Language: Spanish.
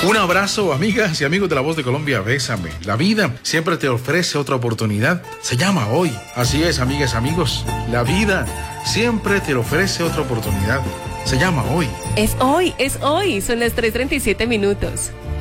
Un abrazo, amigas y amigos de La Voz de Colombia, bésame. La vida siempre te ofrece otra oportunidad. Se llama hoy. Así es, amigas, amigos. La vida siempre te ofrece otra oportunidad. Se llama hoy. Es hoy, es hoy. Son las 3:37 minutos.